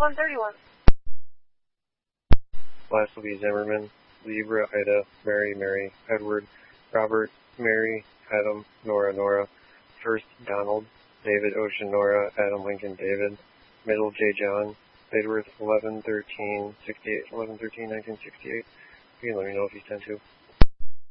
131. Last will be Zimmerman, Libra, Ida, Mary, Mary, Edward, Robert, Mary, Adam, Nora, Nora. First, Donald, David, Ocean, Nora, Adam, Lincoln, David. Middle, J. John, Edward, 11-13-68, 11-13-1968. You can let me know if you tend to.